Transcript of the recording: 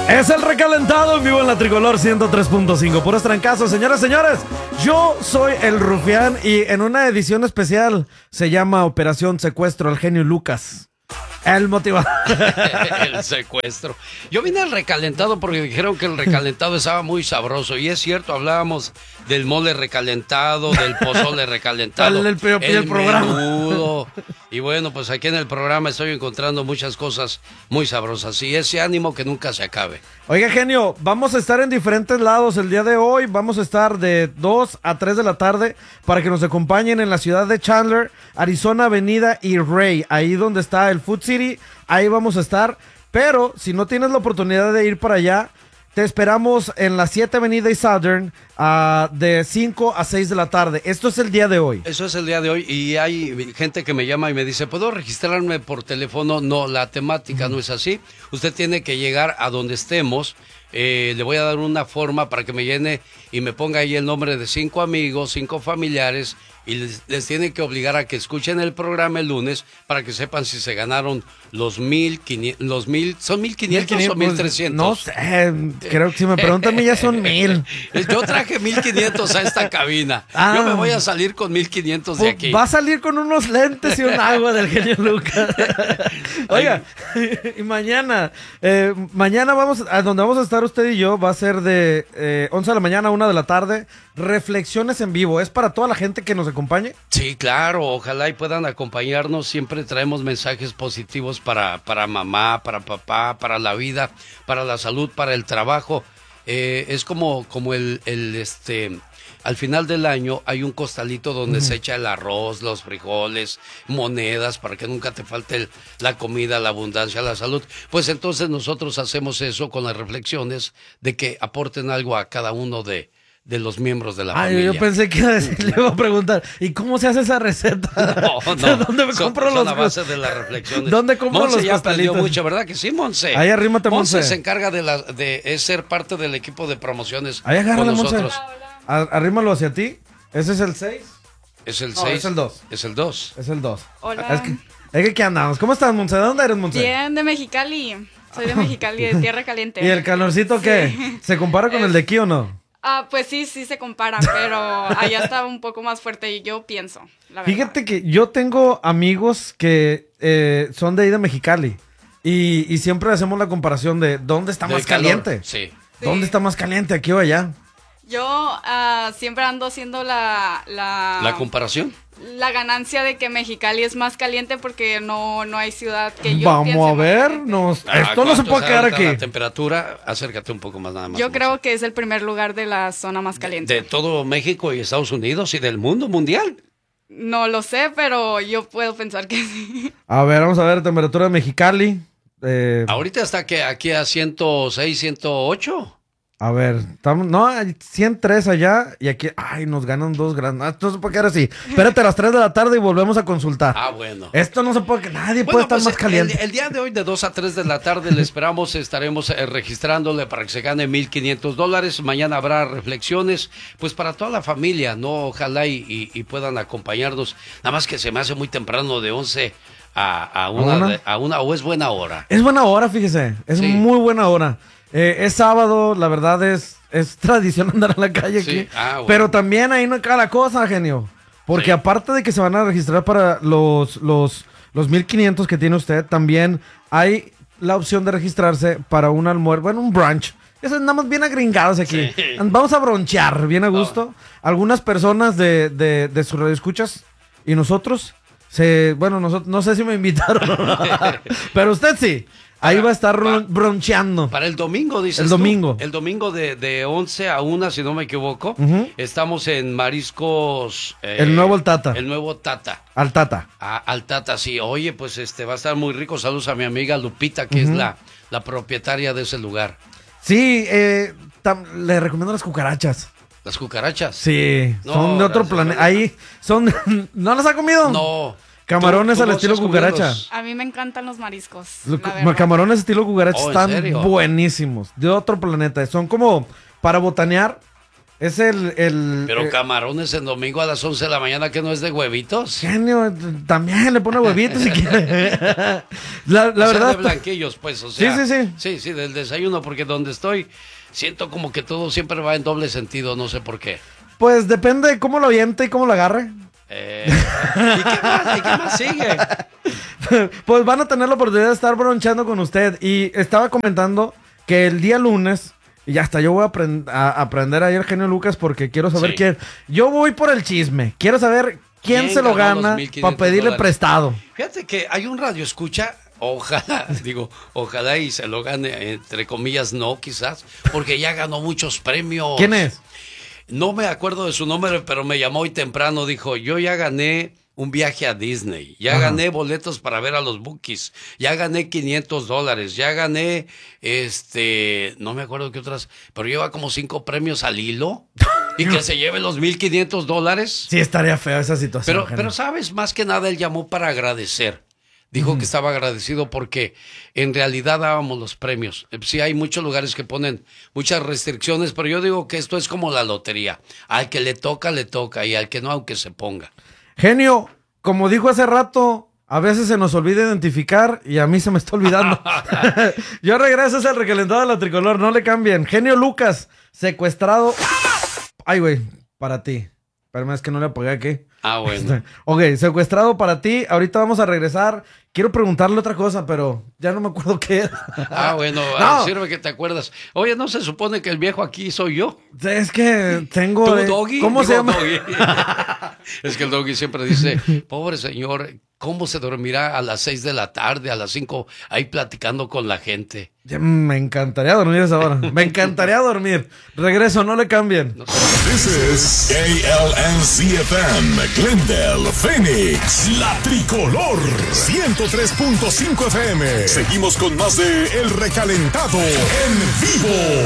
Es el recalentado en vivo en la Tricolor 103.5. Puros trancazos, señoras, señores. Yo soy el Rufián y en una edición especial se llama Operación Secuestro al genio Lucas. El motivador. El secuestro. Yo vine al recalentado porque dijeron que el recalentado estaba muy sabroso. Y es cierto, hablábamos del mole recalentado, del pozole recalentado, el programa. menudo. Y bueno, pues aquí en el programa estoy encontrando muchas cosas muy sabrosas. Y ese ánimo que nunca se acabe. Oiga, genio, vamos a estar en diferentes lados el día de hoy. Vamos a estar de 2 a 3 de la tarde para que nos acompañen en la ciudad de Chandler, Arizona, Avenida y Ray, ahí donde está el Food City. Ahí vamos a estar. Pero si no tienes la oportunidad de ir para allá, te esperamos en la 7 Avenida y Southern de 5 a 6 de la tarde. Esto es el día de hoy. Eso es el día de hoy y hay gente que me llama y me dice, ¿puedo registrarme por teléfono? No, la temática no es así. Usted tiene que llegar a donde estemos. Le voy a dar una forma para que me llene y me ponga ahí el nombre de 5 amigos, 5 familiares y les tienen que obligar a que escuchen el programa el lunes para que sepan si se ganaron los 1,500, ¿son 1,500 o 1,300? No sé, creo que si me preguntan a mí ya son 1,000. Yo traje 1,500 a esta cabina. Yo me voy a salir con 1,500 de aquí. Va a salir con unos lentes y un agua del genio Lucas. Oiga, y mañana vamos a donde vamos a estar usted y yo, va a ser de 11 de la mañana a 1 de la tarde. Reflexiones en vivo, ¿es para toda la gente que nos acompañe? Sí, claro, ojalá y puedan acompañarnos. Siempre traemos mensajes positivos para mamá, para papá, para la vida, para la salud, para el trabajo. Es como al final del año hay un costalito donde se echa el arroz, los frijoles, monedas, para que nunca te falte la comida, la abundancia, la salud. Pues entonces nosotros hacemos eso con las reflexiones de que aporten algo a cada uno de los miembros de la familia. Yo pensé que le iba a preguntar, ¿y cómo se hace esa receta? No, ¿Dónde me compro son los a base de las reflexiones. ¿Dónde compro Monse los ya aprendió costalitos? mucho, ¿verdad que sí, Monse? Ahí arrímate, Monse. Monse se encarga de ser parte del equipo de promociones Ahí agárrale, con Monse. nosotros. Arrímalo hacia ti. ¿Ese es el 6? Es el No, 6. es el 2. Es el 2. Es el 2. Hola. Es que aquí andamos. ¿Cómo estás, Monse? ¿De dónde eres, Monse? Bien, de Mexicali. Soy de Mexicali, de Tierra Caliente. ¿Y el calorcito qué? ¿Se compara con el de aquí o no? Pues sí se compara, pero allá está un poco más fuerte y yo pienso, la verdad. Fíjate que yo tengo amigos que son de ahí de Mexicali y siempre hacemos la comparación de dónde está más caliente. Sí. ¿Dónde está más caliente, aquí o allá? Yo siempre ando haciendo ¿La comparación? la ganancia de que Mexicali es más caliente porque no hay ciudad que yo Vamos piense a más ver, caliente. esto no se puede quedar aquí. La temperatura, acércate un poco más nada más. Yo creo que es el primer lugar de la zona más caliente. De todo México y Estados Unidos y del mundo mundial. No lo sé, pero yo puedo pensar que sí. A ver, vamos a ver, temperatura de Mexicali. Ahorita está que aquí a 106, 108. A ver, hay 103 allá y aquí, nos ganan 2 grandes. Esto no se puede quedar así. Espérate a las 3 de la tarde y volvemos a consultar. Bueno. Esto no se puede, que nadie puede estar más caliente. El día de hoy de 2 a 3 de la tarde le esperamos, estaremos registrándole para que se gane $1,500. Mañana habrá reflexiones, pues para toda la familia, ¿no? Ojalá y puedan acompañarnos. Nada más que se me hace muy temprano de 11 a una, o es buena hora. Es buena hora, fíjese. Es muy buena hora. Es sábado, la verdad es tradición andar en la calle aquí. Bueno. Pero también ahí no cae la cosa, genio. Porque aparte de que se van a registrar para los 1,500 que tiene usted, también hay la opción de registrarse para un almuerzo, bueno, un brunch. Eso andamos bien agringados aquí. Sí. Vamos a bronchear, bien a gusto. Algunas personas de sus radioescuchas y nosotros, no sé si me invitaron, pero usted sí. Ahí va a estar broncheando. Para el domingo, dices El domingo. Tú. El domingo de 11 a 1, si no me equivoco. Estamos en Mariscos. El nuevo Tata. El nuevo Tata. Al Tata. Al Tata, sí. Oye, pues va a estar muy rico. Saludos a mi amiga Lupita, que es la propietaria de ese lugar. Sí, le recomiendo las cucarachas. ¿Las cucarachas? Sí, son de otro planeta. Ahí son... ¿No las ha comido? No. Camarones al estilo cucaracha. A mí me encantan los mariscos. Camarones estilo cucaracha están ¿en serio? buenísimos. De otro planeta. Son como para botanear. Es el Pero camarones en domingo a las 11 de la mañana, ¿que no es de huevitos? Genio, también le pone huevitos si quiere. La verdad. De blanquillos, pues, o sea. Sí. Sí, del desayuno, porque donde estoy, siento como que todo siempre va en doble sentido, no sé por qué. Pues depende de cómo lo aviente y cómo lo agarre. ¿Y qué más sigue? Pues van a tener la oportunidad de estar bronchando con usted. Y estaba comentando que el día lunes, y hasta yo voy a aprender ayer, genio Lucas, porque quiero saber quién. Yo voy por el chisme. Quiero saber quién se lo gana para pedirle prestado. Fíjate que hay un radio escucha. Ojalá y se lo gane, entre comillas, no, quizás, porque ya ganó muchos premios. ¿Quién es? No me acuerdo de su nombre, pero me llamó hoy temprano, dijo, yo ya gané un viaje a Disney, ya gané boletos para ver a los Bukis, ya gané $500, ya gané, no me acuerdo qué otras, pero lleva como 5 premios al hilo. Y que se lleve los $1,500. Sí, estaría feo esa situación. Pero sabes, más que nada él llamó para agradecer. Dijo que estaba agradecido porque en realidad dábamos los premios. Sí, hay muchos lugares que ponen muchas restricciones, pero yo digo que esto es como la lotería. Al que le toca, y al que no, aunque se ponga. Genio, como dijo hace rato, a veces se nos olvida identificar y a mí se me está olvidando. Yo regreso al recalentado de la tricolor, no le cambien. Genio Lucas, secuestrado. Ay, güey, para ti. Espérame, es que no le apagué aquí. Bueno. Ok, secuestrado para ti. Ahorita vamos a regresar. Quiero preguntarle otra cosa, pero ya no me acuerdo qué es. Bueno, no. Sirve que te acuerdas. Oye, ¿no se supone que el viejo aquí soy yo? Es que tengo... ¿Tú, Doggy? ¿Cómo se llama? Doggy. Es que el Doggy siempre dice, pobre señor, ¿cómo se dormirá a las 6 de la tarde, a las 5, ahí platicando con la gente? Me encantaría dormir a esa hora. Me encantaría dormir. Regreso, no le cambien. This is KLNC-FM, Glendale, Phoenix, La Tricolor, 103.5 FM. Seguimos con más de El Recalentado en vivo.